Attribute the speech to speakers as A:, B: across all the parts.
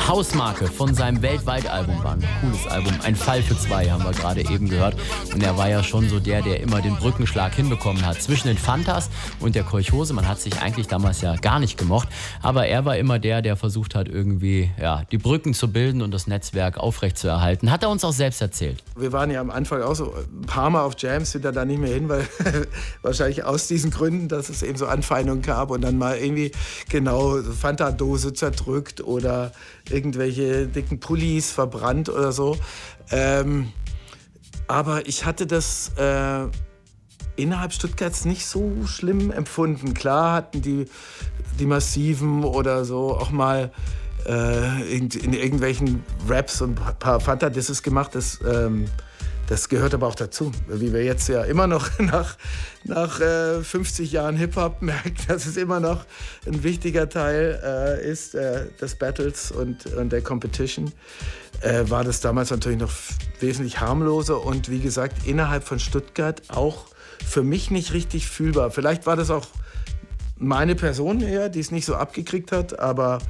A: Hausmarke von seinem Weltweit-Album war. Ein cooles Album. Ein Fall für zwei haben wir gerade eben gehört. Und er war ja schon so der immer den Brückenschlag hinbekommen hat zwischen den Fantas und der Kolchose. Man hat sich eigentlich damals ja gar nicht gemocht. Aber er war immer der versucht hat, irgendwie die Brücken zu bilden und das Netzwerk aufrechtzuerhalten. Hat er uns auch selbst erzählt.
B: Wir waren ja am Anfang auch so ein paar Mal auf Jams, sind da nicht mehr hin, weil wahrscheinlich aus diesen Gründen, dass es eben so Anfeindungen gab und dann mal irgendwie Fanta-Dose zerdrückt oder irgendwelche dicken Pullis verbrannt oder so. Aber ich hatte das innerhalb Stuttgarts nicht so schlimm empfunden. Klar hatten die Massiven oder so auch mal in irgendwelchen Raps und ein paar Fanta-Disses gemacht. Das gehört aber auch dazu. Wie wir jetzt ja immer noch nach 50 Jahren Hip-Hop merken, dass es immer noch ein wichtiger Teil ist des Battles und der Competition, war das damals natürlich noch wesentlich harmloser und wie gesagt, innerhalb von Stuttgart auch für mich nicht richtig fühlbar. Vielleicht war das auch meine Person eher, die es nicht so abgekriegt hat, aber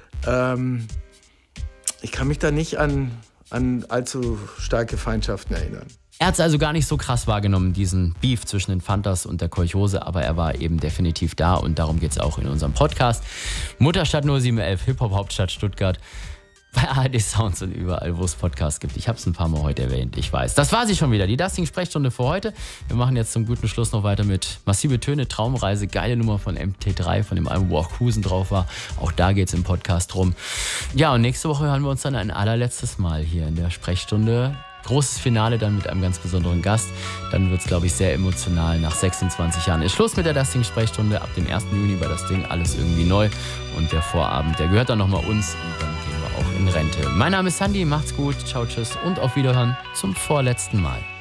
B: ich kann mich da nicht an allzu starke Feindschaften erinnern.
A: Er hat es also gar nicht so krass wahrgenommen, diesen Beef zwischen den Fantas und der Kolchose, aber er war eben definitiv da und darum geht es auch in unserem Podcast. Mutterstadt 0711, Hip-Hop-Hauptstadt Stuttgart. Bei ARD Sounds und überall, wo es Podcasts gibt. Ich habe es ein paar Mal heute erwähnt, ich weiß. Das war sie schon wieder, die Dusting-Sprechstunde für heute. Wir machen jetzt zum guten Schluss noch weiter mit Massive Töne, Traumreise, geile Nummer von MT3, von dem Album, wo auch Husen drauf war. Auch da geht es im Podcast drum. Ja, und nächste Woche hören wir uns dann ein allerletztes Mal hier in der Sprechstunde. Großes Finale dann mit einem ganz besonderen Gast. Dann wird es, glaube ich, sehr emotional. Nach 26 Jahren ist Schluss mit der Dusting-Sprechstunde. Ab dem 1. Juni war das Ding alles irgendwie neu. Und der Vorabend, der gehört dann nochmal uns. Und dann gehen wir auch in Rente. Mein Name ist Sandy, macht's gut, ciao, tschüss und auf Wiederhören zum vorletzten Mal.